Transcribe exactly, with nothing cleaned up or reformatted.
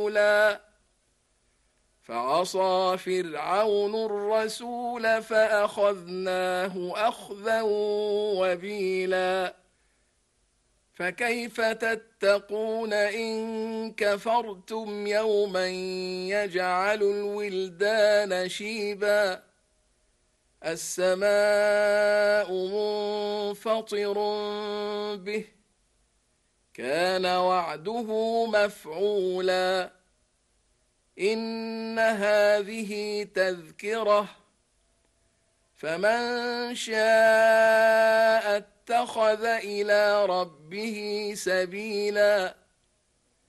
فعصى فرعون الرسول فأخذناه أخذا وبيلا فكيف تتقون إن كفرتم يوما يجعل الولدان شيبا السماء منفطر به كان وعده مفعولا إن هذه تذكرة فمن شاء اتخذ إلى ربه سبيلا